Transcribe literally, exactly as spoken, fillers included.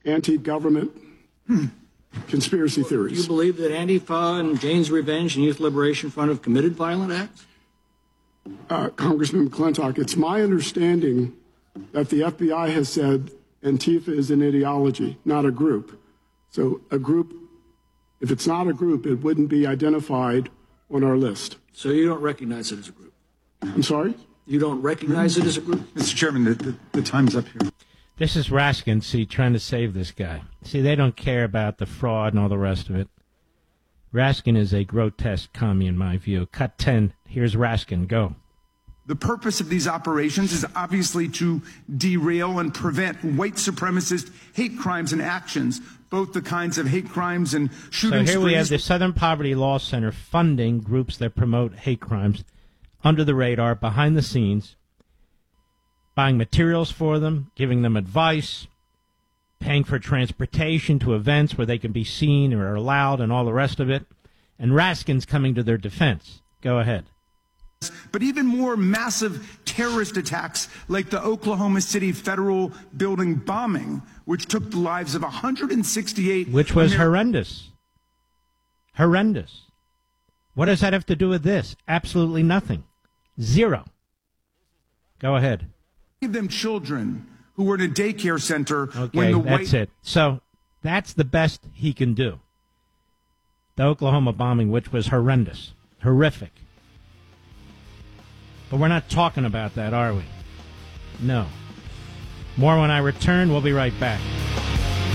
anti-government hmm. conspiracy theories. Do you believe that Antifa and Jane's Revenge and Youth Liberation Front have committed violent acts? Uh, Congressman McClintock, it's my understanding that the F B I has said Antifa is an ideology, not a group. So a group, if it's not a group, it wouldn't be identified on our list. So you don't recognize it as a group? I'm sorry? You don't recognize it as a group? Mister Chairman, the, the, the time's up here. This is Raskin, see, trying to save this guy. See, they don't care about the fraud and all the rest of it. Raskin is a grotesque commie in my view. Cut ten. Here's Raskin. Go. The purpose of these operations is obviously to derail and prevent white supremacist hate crimes and actions, both the kinds of hate crimes and shooting So here we have the sprees. Southern Poverty Law Center funding groups that promote hate crimes under the radar, behind the scenes, buying materials for them, giving them advice, paying for transportation to events where they can be seen or allowed and all the rest of it. And Raskin's coming to their defense. Go ahead. But even more massive terrorist attacks like the Oklahoma City Federal Building bombing, which took the lives of one hundred sixty-eight... Which was Amer- horrendous. Horrendous. What does that have to do with this? Absolutely nothing. Zero. Go ahead. Give them children who were in a daycare center Okay, when the that's white... it. So that's the best he can do. The Oklahoma bombing, which was horrendous, horrific. But we're not talking about that, are we? No. More when I return. We'll be right back.